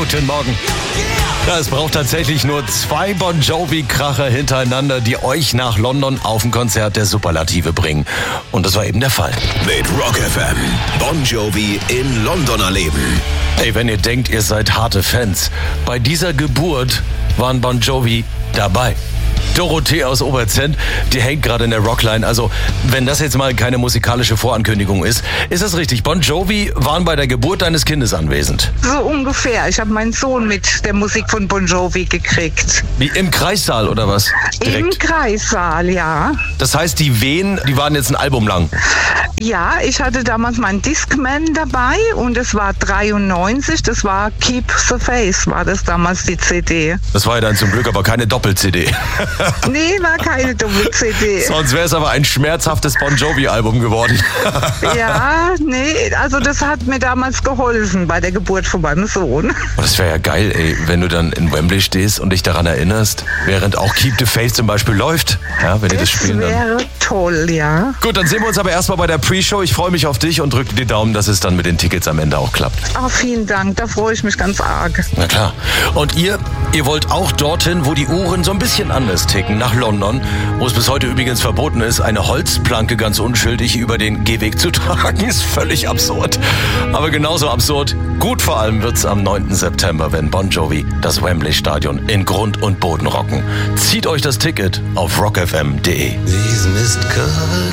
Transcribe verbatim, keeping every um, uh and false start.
Guten Morgen. Ja, es braucht tatsächlich nur zwei Bon Jovi-Kracher hintereinander, die euch nach London auf ein Konzert der Superlative bringen. Und das war eben der Fall. Mit Rock F M. Bon Jovi in London erleben. Ey, wenn ihr denkt, ihr seid harte Fans, bei dieser Geburt waren Bon Jovi dabei. Dorothee aus Oberzent, die hängt gerade in der Rockline. Also, wenn das jetzt mal keine musikalische Vorankündigung ist, ist das richtig. Bon Jovi waren bei der Geburt deines Kindes anwesend. So ungefähr. Ich habe meinen Sohn mit der Musik von Bon Jovi gekriegt. Wie im Kreissaal oder was? Direkt. Im Kreissaal, ja. Das heißt, die Wehen, die waren jetzt ein Album lang? Ja, ich hatte damals meinen Discman dabei und es war dreiundneunzig, das war Keep the Faith, war das damals die C D. Das war ja dann zum Glück aber keine Doppel-C D. Nee, war keine Doppel-C D. Sonst wäre es aber ein schmerzhaftes Bon Jovi-Album geworden. Ja, nee, also das hat mir damals geholfen bei der Geburt von meinem Sohn. Oh, das wäre ja geil, ey, wenn du dann in Wembley stehst und dich daran erinnerst, während auch Keep the Faith zum Beispiel läuft. Ja, wenn ihr das spielen dann. Das wäre toll, ja. Gut, dann sehen wir uns aber erstmal bei der Pre-Show. Ich freue mich auf dich und drücke die Daumen, dass es dann mit den Tickets am Ende auch klappt. Oh, vielen Dank, da freue ich mich ganz arg. Na klar. Und ihr, ihr wollt auch dorthin, wo die Uhren so ein bisschen anders ticken, nach London, wo es bis heute übrigens verboten ist, eine Holzplanke ganz unschuldig über den Gehweg zu tragen, ist völlig absurd. Aber genauso absurd, gut vor allem wird's am neunten September, wenn Bon Jovi das Wembley-Stadion in Grund und Boden rocken. Zieht euch das Ticket auf rock f m punkt d e.